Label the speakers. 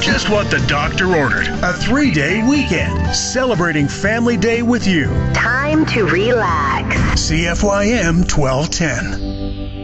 Speaker 1: Just what the doctor ordered. A 3-day weekend celebrating Family Day with you.
Speaker 2: Time to relax.
Speaker 1: CFYM 1210.